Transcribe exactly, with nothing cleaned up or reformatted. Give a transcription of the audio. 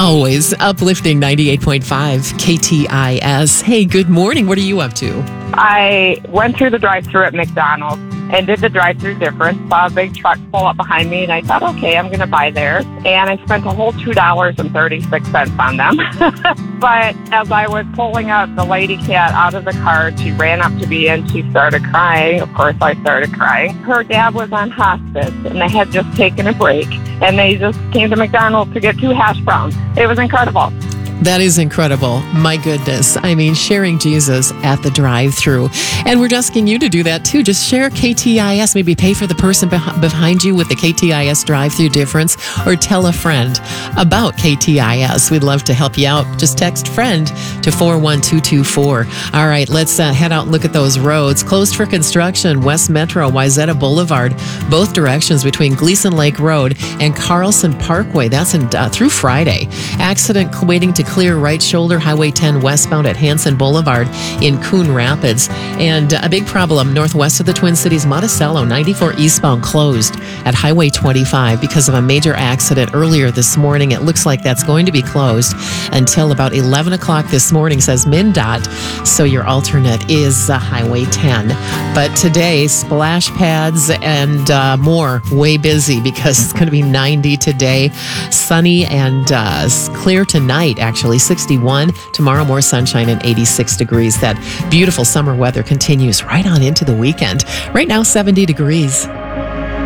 Always uplifting ninety-eight point five K T I S. Hey, good morning. What are you up to? I went through the drive-thru at McDonald's and did the drive-thru difference. Saw a big truck pull up behind me, and I thought, okay, I'm going to buy theirs. And I spent a whole two dollars and thirty-six cents on them. But as I was pulling up the lady cat out of the car, she ran up to me and she started crying. Of course, I started crying. Her dad was on hospice, and they had just taken a break. And they just came to McDonald's to get two hash browns. It was incredible. That is incredible. My goodness. I mean, sharing Jesus at the drive-thru. And we're asking you to do that too. Just share K T I S. Maybe pay for the person beh- behind you with the K T I S drive-thru difference, or tell a friend about K T I S. We'd love to help you out. Just text friend to four one two two four. All right, let's uh, head out and look at those roads. Closed for construction, West Metro, Wayzata Boulevard, both directions between Gleason Lake Road and Carlson Parkway. That's in, uh, through Friday. Accident waiting to clear right shoulder, Highway ten westbound at Hanson Boulevard in Coon Rapids. And a big problem northwest of the Twin Cities, Monticello, ninety-four eastbound closed at Highway twenty-five because of a major accident earlier this morning. It looks like that's going to be closed until about eleven o'clock this morning, says MnDOT. So your alternate is uh, Highway ten. But today, splash pads and uh, more, way busy because it's going to be ninety today. Sunny and uh, clear tonight, actually. Actually, sixty-one. Tomorrow, more sunshine and eighty-six degrees. That beautiful summer weather continues right on into the weekend. Right now, seventy degrees.